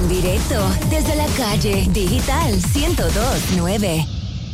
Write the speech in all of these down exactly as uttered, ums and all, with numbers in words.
En directo desde la calle Digital ciento dos punto nueve.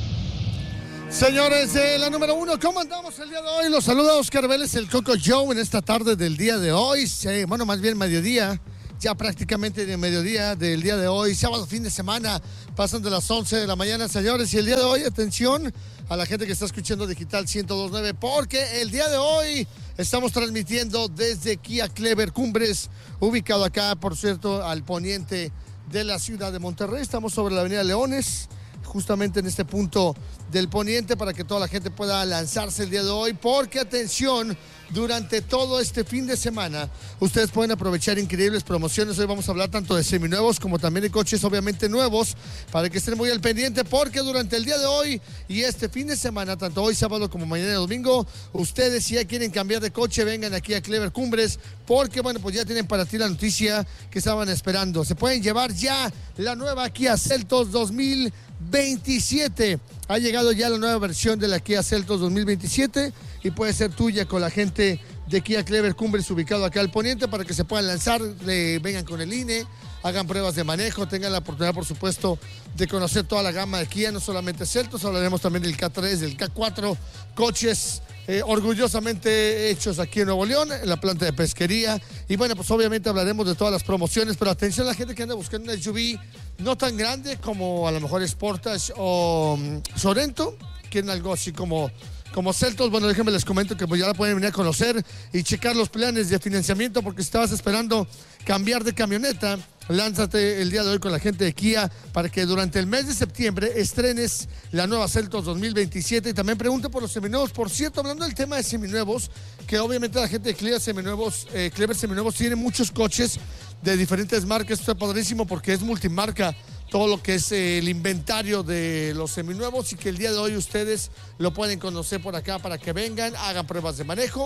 Señores de la número uno, ¿cómo andamos el día de hoy? Los saluda Oscar Vélez, el Coco Joe, en esta tarde del día de hoy. Sí, bueno, más bien mediodía, ya prácticamente de mediodía del día de hoy, sábado, fin de semana, pasan de las once de la mañana, señores. Y el día de hoy, atención a la gente que está escuchando Digital ciento dos punto nueve, porque el día de hoy estamos transmitiendo desde Kia Clever Cumbres, ubicado acá, por cierto, al poniente de la ciudad de Monterrey. Estamos sobre la avenida Leones, justamente en este punto del poniente, para que toda la gente pueda lanzarse el día de hoy, porque atención, durante todo este fin de semana ustedes pueden aprovechar increíbles promociones. Hoy vamos a hablar tanto de seminuevos como también de coches obviamente nuevos, para que estén muy al pendiente, porque durante el día de hoy y este fin de semana, tanto hoy sábado como mañana y domingo, ustedes si ya quieren cambiar de coche, vengan aquí a Clever Cumbres, porque bueno, pues ya tienen para ti la noticia que estaban esperando. Se pueden llevar ya la nueva Kia Seltos dos mil veintisiete. Ha llegado ya la nueva versión de la Kia Seltos dos mil veintisiete y puede ser tuya con la gente de Kia Clever Cumbres, ubicado acá al poniente, para que se puedan lanzar, le vengan con el I N E, hagan pruebas de manejo, tengan la oportunidad, por supuesto, de conocer toda la gama de Kia, no solamente Seltos, hablaremos también del K tres, del K cuatro, coches Eh, orgullosamente hechos aquí en Nuevo León, en la planta de pesquería. Y bueno, pues obviamente hablaremos de todas las promociones, pero atención a la gente que anda buscando un S U V no tan grande como a lo mejor Sportage o um, Sorento, quieren algo así como como Seltos. Bueno, déjenme les comento que pues ya la pueden venir a conocer y checar los planes de financiamiento, porque si estabas esperando cambiar de camioneta, lánzate el día de hoy con la gente de Kia para que durante el mes de septiembre estrenes la nueva Seltos dos mil veintisiete. Y también pregunte por los seminuevos. Por cierto, hablando del tema de seminuevos, que obviamente la gente de Clever Seminuevos, eh, Clever Seminuevos tiene muchos coches de diferentes marcas. Esto es padrísimo porque es multimarca todo lo que es eh, el inventario de los seminuevos, y que el día de hoy ustedes lo pueden conocer por acá para que vengan, hagan pruebas de manejo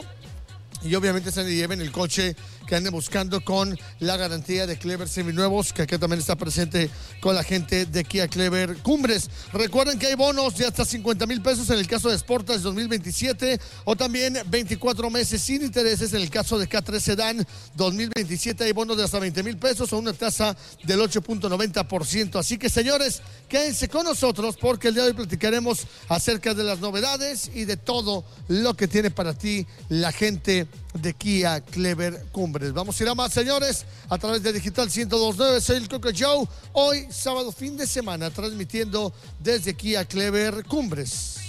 y obviamente se lleven el coche que anden buscando con la garantía de Clever Seminuevos, que acá también está presente con la gente de Kia Clever Cumbres. Recuerden que hay bonos de hasta cincuenta mil pesos en el caso de Sportage dos mil veintisiete, o también veinticuatro meses sin intereses en el caso de K tres Sedan dos mil veintisiete. Hay bonos de hasta veinte mil pesos o una tasa del ocho punto noventa por ciento. Así que, señores, quédense con nosotros, porque el día de hoy platicaremos acerca de las novedades y de todo lo que tiene para ti la gente de Kia Clever Cumbres. Vamos a ir a más, señores, a través de Digital ciento dos punto nueve. Soy el Coco Joe, hoy sábado fin de semana, transmitiendo desde Kia Clever Cumbres.